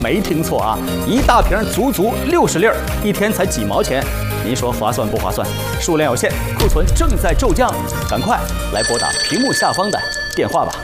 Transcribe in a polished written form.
没听错啊，一大瓶足足60粒，一天才几毛钱，您说划算不划算？数量有限，库存正在骤降，赶快来拨打屏幕下方的电话吧。